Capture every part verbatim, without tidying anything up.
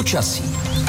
Počasí.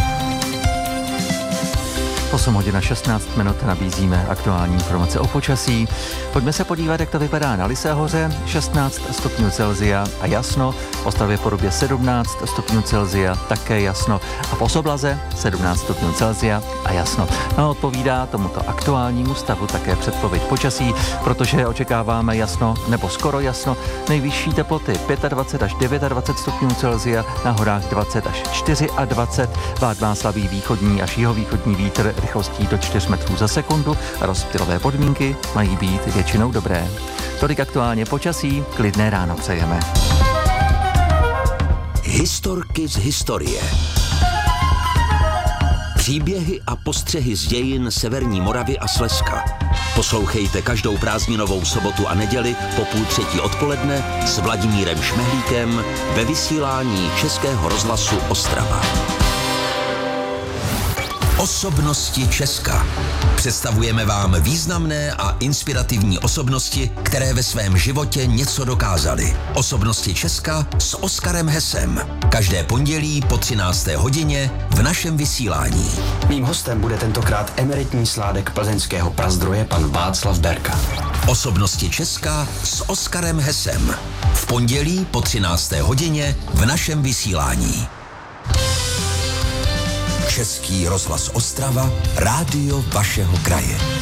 osm hodin a šestnáct minut nabízíme aktuální informace o počasí. Pojďme se podívat, jak to vypadá na Lysé hoře. šestnáct stupňů Celsia a jasno. V Ostravě Porubě sedmnáct stupňů Celsia, také jasno. A v Osoblaze sedmnáct stupňů Celsia a jasno. No, odpovídá tomuto aktuálnímu stavu také předpověď počasí, protože očekáváme jasno nebo skoro jasno. Nejvyšší teploty dvacet pět až dvacet devět stupňů Celsia, na horách dvacet až dvacet čtyři. Váh má slabý východní až jihovýchodní vítr rychlostí do čtyři metrů za sekundu a rozptylové podmínky mají být většinou dobré. Tolik aktuálně počasí, klidné ráno přejeme. Historky z historie. Příběhy a postřehy z dějin Severní Moravy a Slezska. Poslouchejte každou prázdninovou sobotu a neděli po půl třetí odpoledne s Vladimírem Šmehlíkem ve vysílání Českého rozhlasu Ostrava. Osobnosti Česka. Představujeme vám významné a inspirativní osobnosti, které ve svém životě něco dokázaly. Osobnosti Česka s Oskarem Hesem. Každé pondělí po třinácté hodině v našem vysílání. Mým hostem bude tentokrát emeritní sládek plzeňského Prazdroje pan Václav Berka. Osobnosti Česka s Oskarem Hesem. V pondělí po třinácté hodině v našem vysílání. Český rozhlas Ostrava, rádio vašeho kraje.